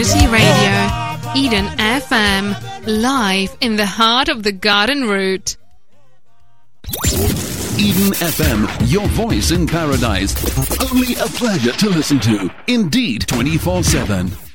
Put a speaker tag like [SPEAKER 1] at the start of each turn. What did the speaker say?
[SPEAKER 1] Community Radio, Eden FM, live in the heart of the Garden Route.
[SPEAKER 2] Eden FM, your voice in paradise. Only a pleasure to listen to. Indeed, 24/7.